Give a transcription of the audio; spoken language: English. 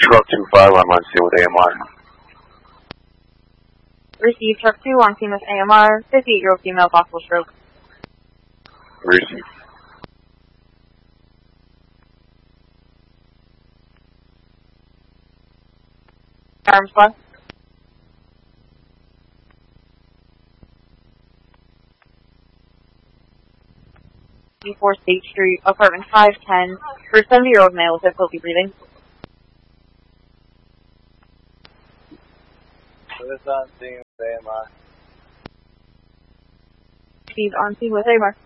Truck 25, I'm on scene with AMR. Receive truck 2 on scene with AMR, 58-year-old female, possible stroke. Receive. Arms left. Before State Street, apartment 510, for 70-year-old male with difficulty breathing. So this on scene with AMR. He's on scene with AMR.